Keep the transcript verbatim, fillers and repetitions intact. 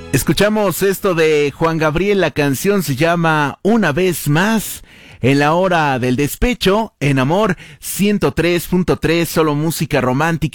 Escuchamos esto de Juan Gabriel, la canción se llama Una vez más, en la hora del despecho, en Amor ciento tres punto tres, solo música romántica.